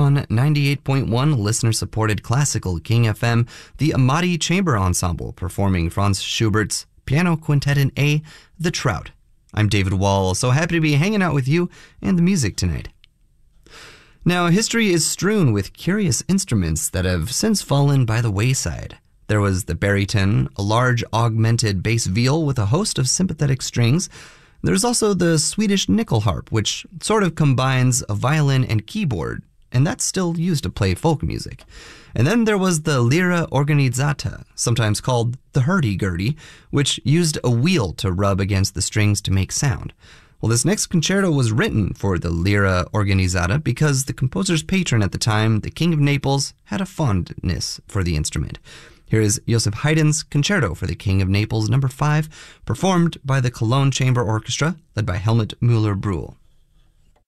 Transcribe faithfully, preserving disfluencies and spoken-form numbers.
on ninety-eight point one listener-supported classical King F M, the Amati Chamber Ensemble performing Franz Schubert's Piano Quintet in A, The Trout. I'm David Wall, so happy to be hanging out with you and the music tonight. Now, history is strewn with curious instruments that have since fallen by the wayside. There was the baryton, a large augmented bass viol with a host of sympathetic strings. There's also the Swedish nickel harp, which sort of combines a violin and keyboard, and that's still used to play folk music. And then there was the lira organizzata, sometimes called the hurdy-gurdy, which used a wheel to rub against the strings to make sound. Well, this next concerto was written for the lira organizzata because the composer's patron at the time, the King of Naples, had a fondness for the instrument. Here is Joseph Haydn's Concerto for the King of Naples, number five, performed by the Cologne Chamber Orchestra, led by Helmut Müller-Brühl.